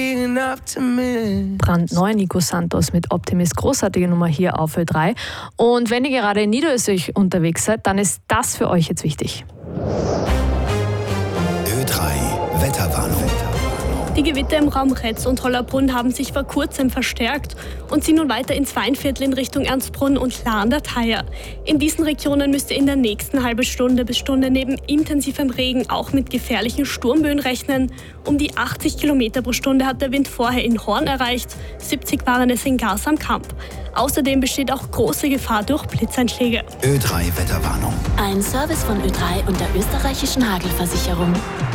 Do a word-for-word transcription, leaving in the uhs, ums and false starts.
Brandneu Nico Santos mit Optimist, großartige Nummer hier auf Ö drei. Und wenn ihr gerade in Niederösterreich unterwegs seid, dann ist das für euch jetzt wichtig. Ö drei Wetterwarnung. Die Gewitter im Raum Retz und Hollabrunn haben sich vor kurzem verstärkt und ziehen nun weiter ins Weinviertel in Richtung Ernstbrunn und La an der Thaya. In diesen Regionen müsst ihr in der nächsten halben Stunde bis Stunde neben intensivem Regen auch mit gefährlichen Sturmböen rechnen. Um die achtzig Kilometer pro Stunde hat der Wind vorher in Horn erreicht, siebzig waren es in Gars am Kamp. Außerdem besteht auch große Gefahr durch Blitzeinschläge. Ö drei Wetterwarnung. Ein Service von Ö drei und der österreichischen Hagelversicherung.